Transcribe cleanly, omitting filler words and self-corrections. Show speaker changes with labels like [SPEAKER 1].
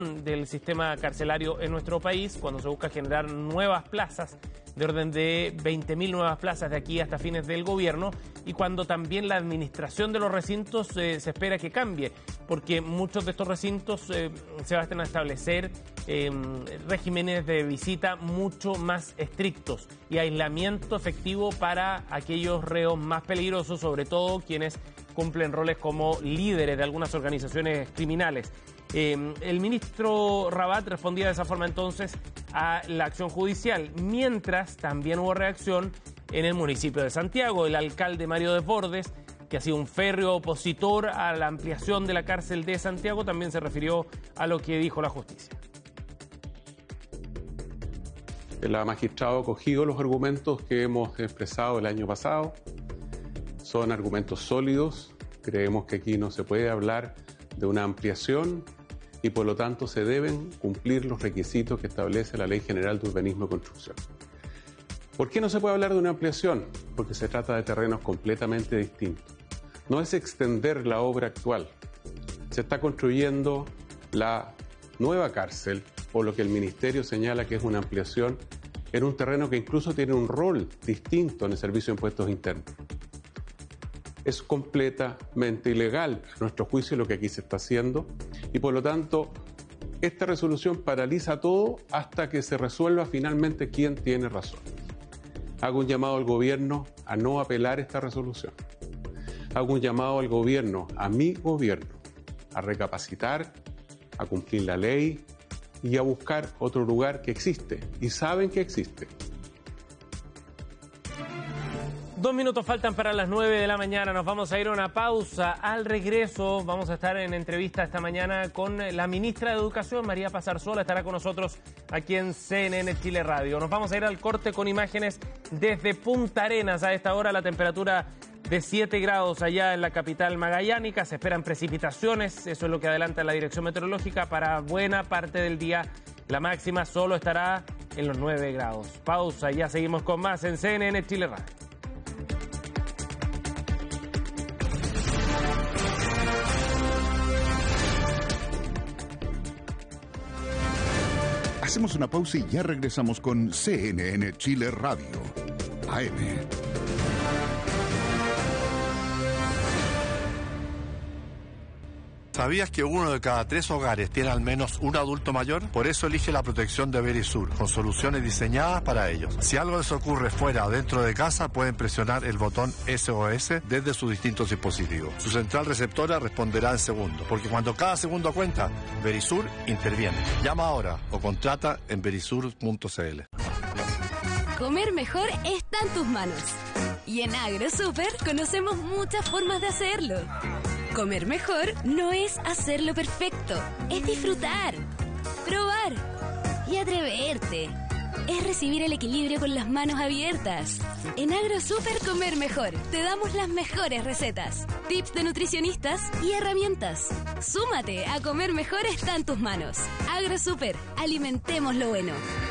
[SPEAKER 1] del sistema carcelario en nuestro país, cuando se busca generar nuevas plazas, de orden de 20.000 nuevas plazas de aquí hasta fines del gobierno, y cuando también la administración de los recintos se espera que cambie, porque muchos de estos recintos se van a establecer regímenes de visita mucho más estrictos y aislamiento efectivo para aquellos reos más peligrosos, sobre todo quienes cumplen roles como líderes de algunas organizaciones criminales. El ministro Rabat respondía de esa forma entonces a la acción judicial, mientras también hubo reacción en el municipio de Santiago. El alcalde Mario Desbordes, que ha sido un férreo opositor a la ampliación de la cárcel de Santiago, también se refirió a lo que dijo la justicia.
[SPEAKER 2] La magistrada ha acogido los argumentos que hemos expresado el año pasado. Son argumentos sólidos. Creemos que aquí no se puede hablar de una ampliación y por lo tanto se deben cumplir los requisitos que establece la Ley General de Urbanismo y Construcción. ¿Por qué no se puede hablar de una ampliación? Porque se trata de terrenos completamente distintos. No es extender la obra actual. Se está construyendo la nueva cárcel, o lo que el Ministerio señala que es una ampliación, en un terreno que incluso tiene un rol distinto en el Servicio de Impuestos Internos. Es completamente ilegal, a nuestro juicio, lo que aquí se está haciendo, y por lo tanto esta resolución paraliza todo hasta que se resuelva finalmente quién tiene razón. Hago un llamado al gobierno a no apelar esta resolución. Hago un llamado al gobierno, a mi gobierno, a recapacitar, a cumplir la ley y a buscar otro lugar que existe, y saben que existe.
[SPEAKER 1] 2 minutos faltan para las 9 de la mañana, nos vamos a ir a una pausa. Al regreso vamos a estar en entrevista esta mañana con la ministra de Educación, María Paz Arzola, estará con nosotros aquí en CNN Chile Radio. Nos vamos a ir al corte con imágenes desde Punta Arenas. A esta hora la temperatura de 7 grados allá en la capital magallánica, se esperan precipitaciones, eso es lo que adelanta la Dirección Meteorológica para buena parte del día. La máxima solo estará en los 9 grados. Pausa, ya seguimos con más en CNN Chile Radio.
[SPEAKER 3] Hacemos una pausa y ya regresamos con CNN Chile Radio, AM.
[SPEAKER 4] ¿Sabías que 1 de cada 3 hogares tiene al menos un adulto mayor? Por eso elige la protección de Verisur, con soluciones diseñadas para ellos. Si algo les ocurre fuera o dentro de casa, pueden presionar el botón SOS desde sus distintos dispositivos. Su central receptora responderá en segundos, porque cuando cada segundo cuenta, Verisur interviene. Llama ahora o contrata en verisur.cl.
[SPEAKER 5] Comer mejor está en tus manos. Y en AgroSuper conocemos muchas formas de hacerlo. Comer mejor no es hacerlo perfecto, es disfrutar, probar y atreverte. Es recibir el equilibrio con las manos abiertas. En AgroSuper Comer Mejor te damos las mejores recetas, tips de nutricionistas y herramientas. Súmate a Comer Mejor está en tus manos. AgroSuper, alimentemos lo bueno.